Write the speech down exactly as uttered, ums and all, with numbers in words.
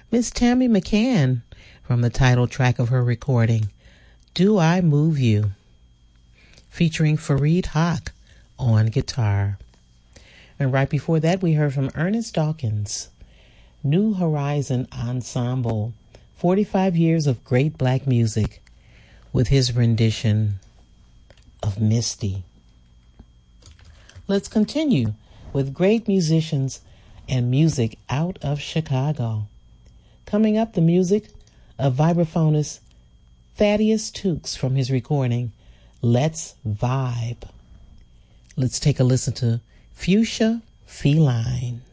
Miss Tammy McCann from the title track of her recording, Do I Move You, featuring Fareed Haq on guitar. And right before that, we heard from Ernest Dawkins, New Horizon Ensemble, forty-five years of great black music, with his rendition of Misty. Let's continue with great musicians and music out of Chicago. Coming up, the music of vibraphonist Thaddeus Tukes from his recording, Let's Vibe. Let's take a listen to Fuchsia Feline.